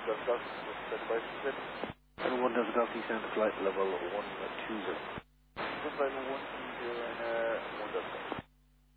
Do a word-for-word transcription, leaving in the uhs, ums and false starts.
Delta Golf, stand by two zero. And one Delta Golf, descend to flight level one two zero. Flight level one two zero and uh, one Delta Golf.